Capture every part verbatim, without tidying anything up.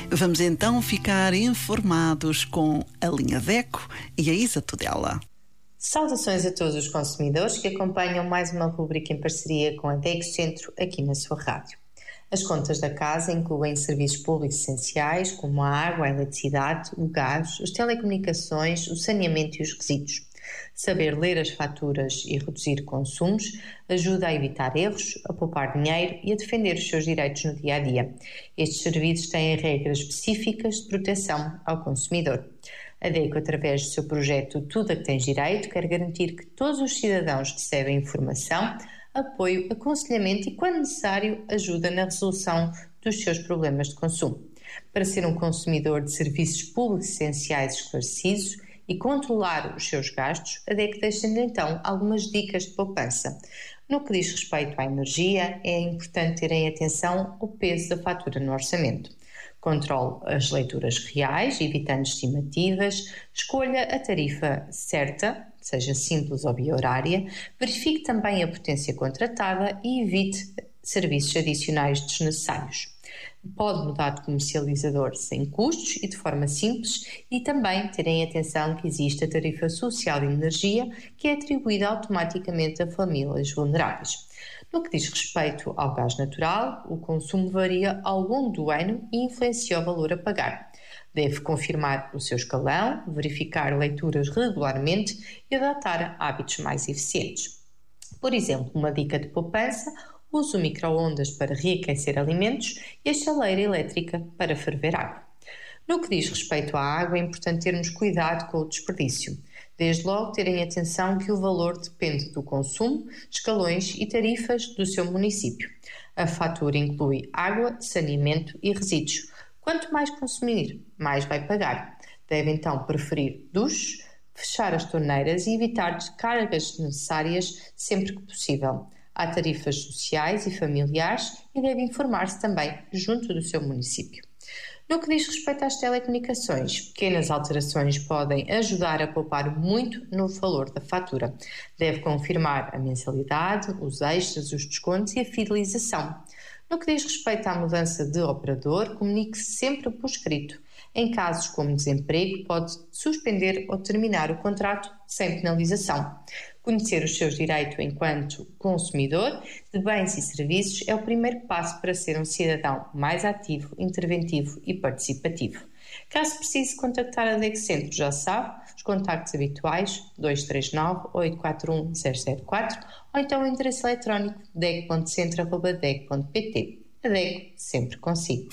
Vamos então ficar informados com a linha DECO e a Isa Tudela. Saudações a todos os consumidores que acompanham mais uma rubrica em parceria com a DECO Centro aqui na sua rádio. As contas da casa incluem serviços públicos essenciais como a água, a eletricidade, o gás, as telecomunicações, o saneamento e os resíduos. Saber ler as faturas e reduzir consumos ajuda a evitar erros, a poupar dinheiro e a defender os seus direitos no dia-a-dia. Estes serviços têm regras específicas de proteção ao consumidor. A DECO, através do seu projeto Tudo a que Tens Direito, quer garantir que todos os cidadãos recebem informação, apoio, aconselhamento e, quando necessário, ajuda na resolução dos seus problemas de consumo. Para ser um consumidor de serviços públicos essenciais esclarecidos e controlar os seus gastos, a DECO deixa-lhe então algumas dicas de poupança. No que diz respeito à energia, é importante terem atenção ao peso da fatura no orçamento. Controle as leituras reais, evitando estimativas, escolha a tarifa certa, seja simples ou bi-horária, verifique também a potência contratada e evite serviços adicionais desnecessários. Pode mudar de comercializador sem custos e de forma simples e também terem atenção que existe a tarifa social de energia que é atribuída automaticamente a famílias vulneráveis. No que diz respeito ao gás natural, o consumo varia ao longo do ano e influencia o valor a pagar. Deve confirmar o seu escalão, verificar leituras regularmente e adotar hábitos mais eficientes. Por exemplo, uma dica de poupança: use o micro-ondas para reaquecer alimentos e a chaleira elétrica para ferver água. No que diz respeito à água, é importante termos cuidado com o desperdício. Desde logo, terem atenção que o valor depende do consumo, escalões e tarifas do seu município. A fatura inclui água, saneamento e resíduos. Quanto mais consumir, mais vai pagar. Deve então preferir duches, fechar as torneiras e evitar descargas desnecessárias sempre que possível. Há tarifas sociais e familiares e deve informar-se também junto do seu município. No que diz respeito às telecomunicações, pequenas alterações podem ajudar a poupar muito no valor da fatura. Deve confirmar a mensalidade, os extras, os descontos e a fidelização. No que diz respeito à mudança de operador, comunique-se sempre por escrito. Em casos como desemprego, pode suspender ou terminar o contrato sem penalização. Conhecer os seus direitos enquanto consumidor de bens e serviços é o primeiro passo para ser um cidadão mais ativo, interventivo e participativo. Caso precise contactar a DECO Centro, já sabe, os contactos habituais dois três nove, oito quatro um, zero zero quatro ou então o endereço eletrónico deco ponto centro arroba deco ponto pt. A DECO sempre consigo.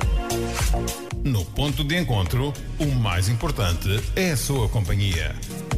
No ponto de encontro, o mais importante é a sua companhia.